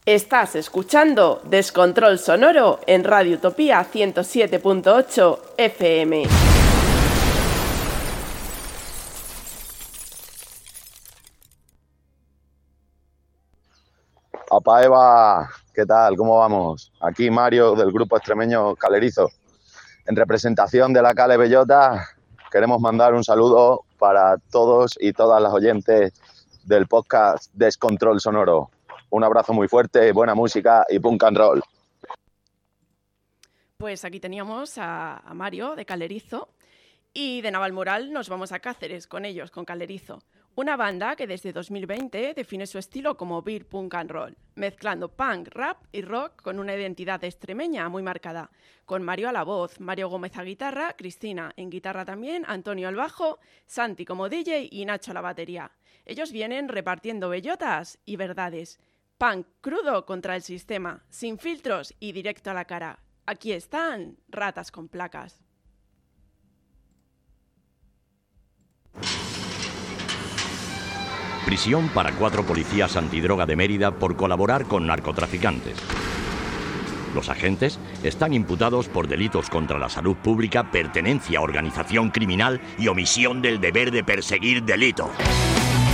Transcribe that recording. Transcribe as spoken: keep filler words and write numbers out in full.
Estás escuchando Descontrol Sonoro en Radio Utopía ciento siete punto ocho F M. Apa Eva, ¿qué tal? ¿Cómo vamos? Aquí Mario del grupo extremeño Calerizo. En representación de la Cale Bellota queremos mandar un saludo para todos y todas las oyentes del podcast Descontrol Sonoro. Un abrazo muy fuerte, buena música y punk and roll. Pues aquí teníamos a, a Mario de Calerizo y de Navalmoral nos vamos a Cáceres con ellos, con Calerizo. Una banda que desde dos mil veinte define su estilo como beer punk and roll, mezclando punk, rap y rock con una identidad extremeña muy marcada, con Mario a la voz, Mario Gómez a guitarra, Cristina en guitarra también, Antonio al bajo, Santi como D J y Nacho a la batería. Ellos vienen repartiendo bellotas y verdades. Punk crudo contra el sistema, sin filtros y directo a la cara. Aquí están Ratas con Placas. Prisión para cuatro policías antidroga de Mérida por colaborar con narcotraficantes. Los agentes están imputados por delitos contra la salud pública, pertenencia a organización criminal y omisión del deber de perseguir delitos.